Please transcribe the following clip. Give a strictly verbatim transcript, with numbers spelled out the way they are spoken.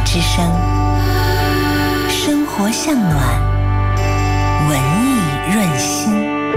之声，生活向暖，文艺润心。